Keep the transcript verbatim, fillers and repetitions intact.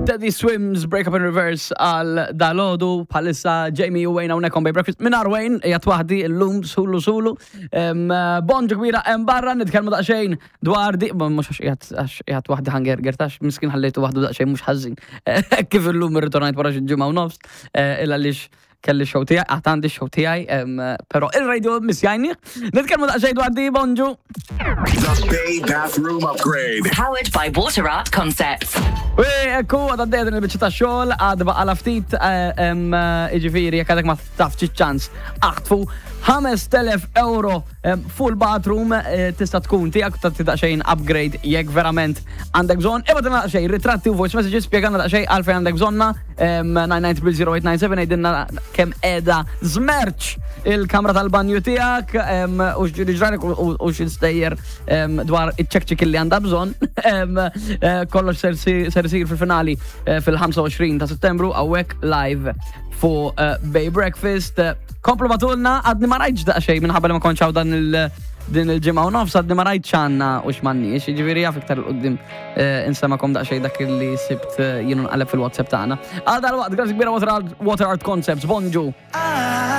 Teddy Swims, Break Up in Reverse għal dalodu bħalissa Jamie u Wayne hawnhekk on Bay Breakfast. Minar Wayne qiegħed waħdi llum sulu sulu. Bonġu kbira hemm barra nitkellmu daqsxejn dwar di mhux għax qiegħed għax qiegħed waħdi ħangerger tax miskin ħallejtu waħdu daqsxejn mhux ħażin. Kif illum irritornajt wara xi ġimgħa u nofs illa għaliex kelli show tiegħi, qatt għandi show tiegħi, però il-radio missjajni. Nitkellmu daqsxejn dwar di bonġu. The Bay Bathroom Upgrade. Powered by Water Art Concepts. Ekku, għadda d-dedan il-bicċa ta' xol, għadda baqqa ftit iġifiri, jek għadek ma tafċi ċans, aħtfu ħames telef euro full bathroom tista' tkun tiegħek ta' tidaqxejn upgrade jekk verament għandek bżonn. Ibad daqsxejn ritratti u voice messages spjegana daqsxejn għalfejn għandek bżonna nine nine zero zero eight nine seven għidilna kemm qiegħda żmerċ il-kamra tal-banju tiegħek u x'ġrarek u x'instejjer dwar iċ-ċekċik li għandha bżonn. Kollox ser isir fil-finali fil-ħamsa u għoxrin ta' Settembru hawnhekk live fuq Bay Breakfast. Komplu batulna għadni ma rajtx daqsxejn minħabba li ma konċaw dan il- din il-ġimgħa u nofs għadni ma rajtx għandna u x'm'għandniex, jiġifieri jaf iktar il-qudiem insemakom daqsxejn dak li sibt jienu nqalleb fil-WhatsApp tagħna. Għal dal-waqt, grazzi kbira Water Art Concepts, bonġu.